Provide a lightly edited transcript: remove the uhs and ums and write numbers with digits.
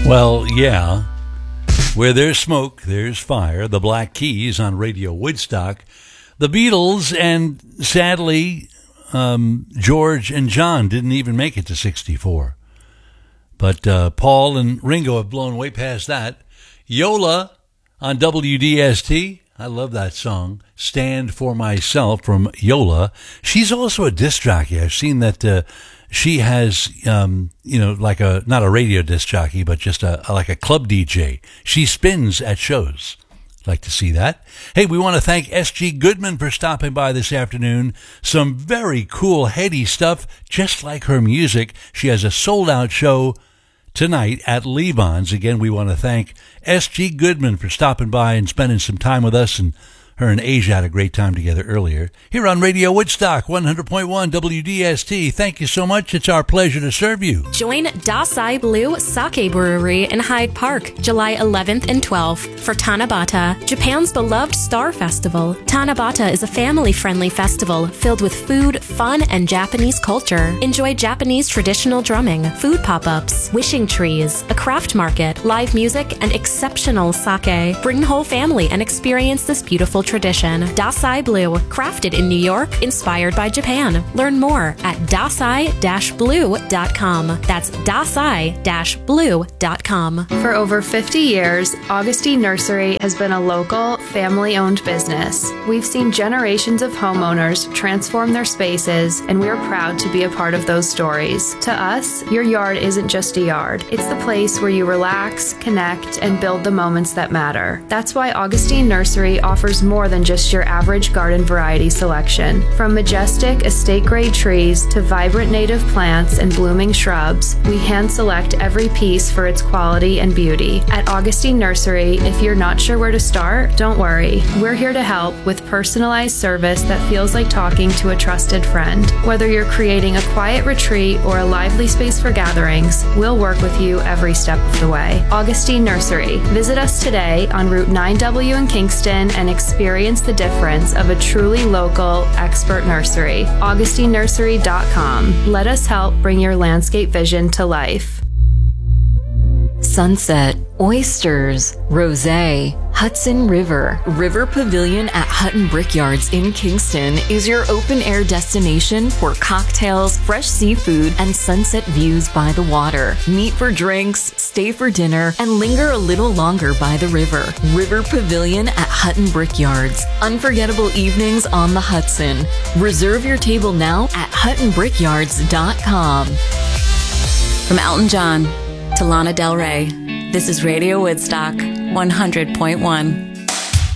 Well, yeah. Where there's smoke, there's fire. The Black Keys on Radio Woodstock. The Beatles, and sadly, George and John didn't even make it to 64. But Paul and Ringo have blown way past that. Yola on WDST. I love that song. Stand for Myself from Yola. She's also a disc jockey. I've seen that she has, like not a radio disc jockey, but just like a club DJ. She spins at shows. Like to see that. Hey, we want to thank S.G. Goodman for stopping by this afternoon. Some very cool, heady stuff, just like her music. She has a sold-out show tonight at Levon's. Again, we want to thank S.G. Goodman for stopping by and spending some time with us, and her and Asia had a great time together earlier. Here on Radio Woodstock, 100.1 WDST. Thank you so much. It's our pleasure to serve you. Join Dasai Blue Sake Brewery in Hyde Park, July 11th and 12th for Tanabata, Japan's beloved Star Festival. Tanabata is a family-friendly festival filled with food, fun, and Japanese culture. Enjoy Japanese traditional drumming, food pop-ups, wishing trees, a craft market, live music, and exceptional sake. Bring the whole family and experience this beautiful tradition. Dasai Blue, crafted in New York, inspired by Japan. Learn more at dasai-blue.com. That's dasai-blue.com. For over 50 years, Augustine Nursery has been a local, family-owned business. We've seen generations of homeowners transform their spaces, and we're proud to be a part of those stories. To us, your yard isn't just a yard. It's the place where you relax, connect, and build the moments that matter. That's why Augustine Nursery offers more than just your average garden variety selection. From majestic estate-grade trees to vibrant native plants and blooming shrubs, we hand-select every piece for its quality and beauty. At Augustine Nursery, if you're not sure where to start, don't worry. We're here to help with personalized service that feels like talking to a trusted friend. Whether you're creating a quiet retreat or a lively space for gatherings, we'll work with you every step of the way. Augustine Nursery. Visit us today on Route 9W in Kingston and experience the difference of a truly local, expert nursery. AugustineNursery.com. Let us help bring your landscape vision to life. Sunset, oysters, rosé, Hudson River. River Pavilion at Hutton Brickyards in Kingston is your open-air destination for cocktails, fresh seafood, and sunset views by the water. Meet for drinks, stay for dinner, and linger a little longer by the river. River Pavilion at Hutton Brickyards. Unforgettable evenings on the Hudson. Reserve your table now at HuttonBrickyards.com. From Elton John to Lana Del Rey, this is Radio Woodstock 100.1.